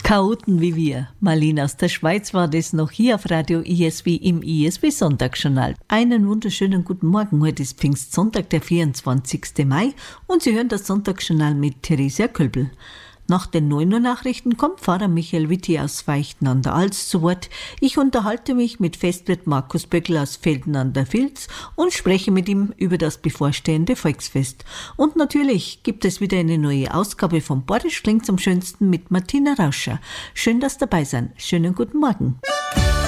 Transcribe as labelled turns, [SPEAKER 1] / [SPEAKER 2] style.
[SPEAKER 1] Chaoten wie wir. Marlene aus der Schweiz war das noch hier auf Radio ISW im ISW Sonntagsjournal. Einen wunderschönen guten Morgen. Heute ist Pfingstsonntag, der 24. Mai und Sie hören das Sonntagsjournal mit Theresia Kölbl. Nach den 9 Uhr Nachrichten kommt Pfarrer Michael Witti aus Veichten an der Alz zu Wort. Ich unterhalte mich mit Festwirt Markus Böckl aus Velden an der Vilz und spreche mit ihm über das bevorstehende Volksfest. Und natürlich gibt es wieder eine neue Ausgabe von Borisch klingt's am schönsten mit Martina Rauscher. Schön, dass Sie dabei sind. Schönen guten Morgen.